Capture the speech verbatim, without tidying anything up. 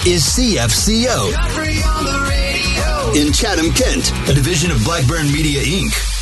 is C F C O. In Chatham, Kent, a division of Blackburn Media, Incorporated